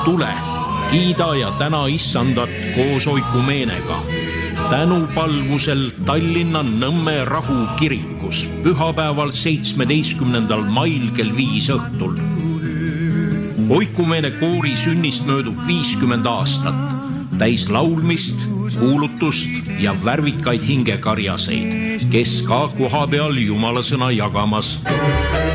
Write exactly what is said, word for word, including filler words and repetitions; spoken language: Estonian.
tule, kiida ja täna issandat koos oikumeenega. Tänupalvusel Tallinna Nõmme Rahu kirikus pühapäeval seitsmeteistkümnendal mail kell viis õhtul. Oikumeene koori sünnist möödub viiskümmend aastat, täis laulmist, kuulutust ja värvikaid hingekarjaseid, kes ka koha peal jumalasõna jagamas.